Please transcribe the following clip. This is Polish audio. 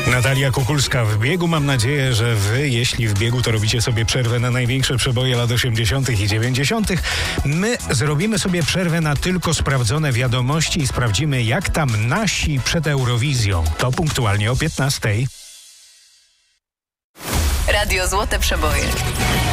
Natalia Kukulska w biegu. Mam nadzieję, że wy, jeśli w biegu, to robicie sobie przerwę na największe przeboje lat 80. i 90. My zrobimy sobie przerwę na tylko sprawdzone wiadomości i sprawdzimy, jak tam nasi przed Eurowizją. To punktualnie o 15:00. Radio Złote Przeboje.